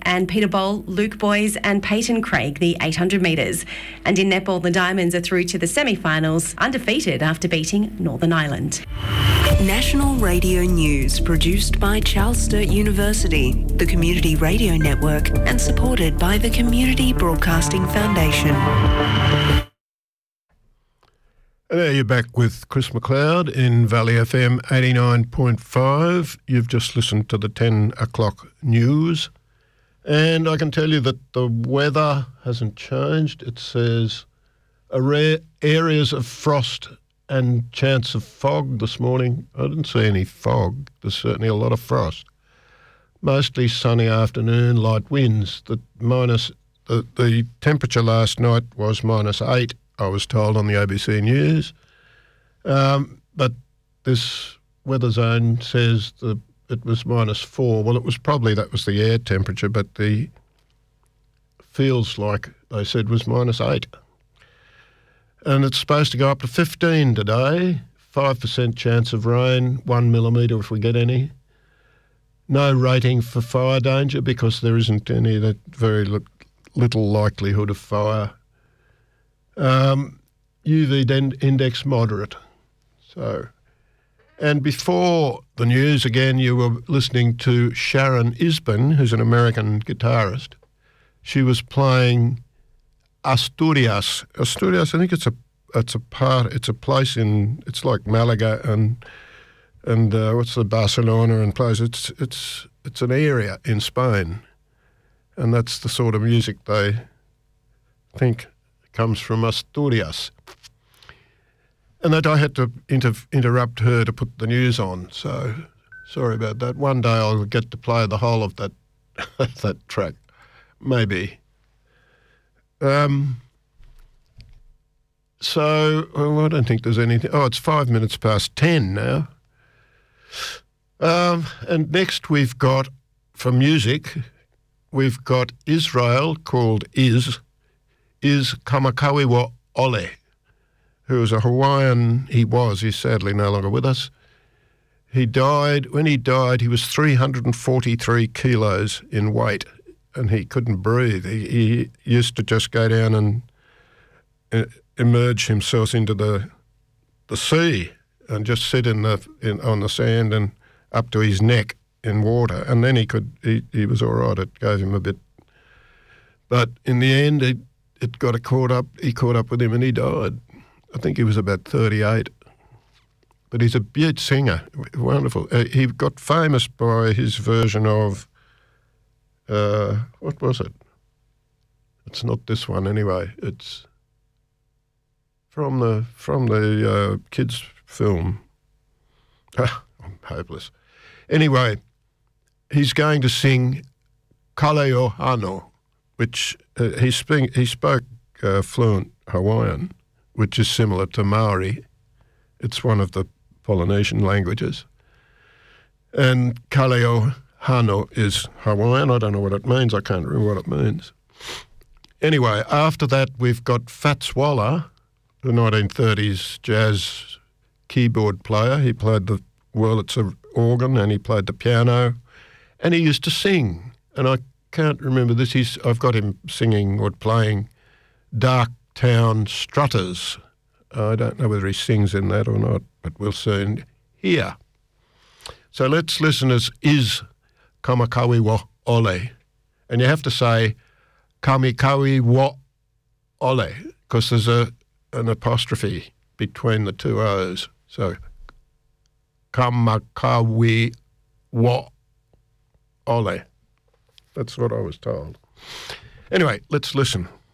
and Peter Bowl, Luke Boys and Peyton Craig the 800 metres. And in netball, the Diamonds are through to the semi-finals, undefeated after beating Northern Ireland. National Radio News, produced by Charles Sturt University, the Community Radio Network, and supported by the Community Broadcasting Foundation. There you're back with Chris McLeod in Valley FM 89.5. You've just listened to the 10 o'clock news. And I can tell you that the weather hasn't changed. It says areas of frost and chance of fog this morning. I didn't see any fog. There's certainly a lot of frost. Mostly sunny afternoon, light winds. The temperature last night was -8, I was told on the ABC News. But this weather zone says that it was -4. Well, that was the air temperature, but the feels like they said was -8. And it's supposed to go up to 15 today, 5% chance of rain, 1 millimetre if we get any. No rating for fire danger because there isn't any, that very little likelihood of fire. UV index moderate. So, and before the news, again, you were listening to Sharon Isbin, who's an American guitarist. She was playing Asturias. Asturias, I think it's a place it's like Malaga and what's the Barcelona and place. It's an area in Spain, and that's the sort of music they think comes from Asturias. And that I had to interrupt her to put the news on, so sorry about that. One day I'll get to play the whole of that that track, maybe. So, well, I don't think there's anything. Oh, it's 5 minutes past 10 now. And next we've got, for music, we've got Israel called Is Kamakawiwa Ole, who was a Hawaiian. He's sadly no longer with us. When he died, he was 343 kilos in weight, and he couldn't breathe. He used to just go down and immerse himself into the sea and just sit on the sand and up to his neck in water, and then he was all right. It gave him a bit, but in the end, it got caught up. He caught up with him, and he died. I think he was about 38. But he's a beaut singer, wonderful. He got famous by his version of what was it? It's not this one anyway. It's from the kids' film. I'm hopeless. Anyway, he's going to sing Kaleohano, which he spoke fluent Hawaiian, which is similar to Maori. It's one of the Polynesian languages. And Kaleohano is Hawaiian. I don't know what it means. I can't remember what it means. Anyway, after that, we've got Fats Waller, the 1930s jazz keyboard player. He played the Wurlitzer organ and he played the piano, and he used to sing. And I can't remember this. I've got him singing or playing Dark Town Strutters. I don't know whether he sings in that or not, but we'll soon hear. So let's listen as Is Kamakawiwa Ole. And you have to say Kamikawiwa Ole, because there's an apostrophe between the two O's. So Kamakawiwa Ole. That's what I was told. Anyway, let's listen.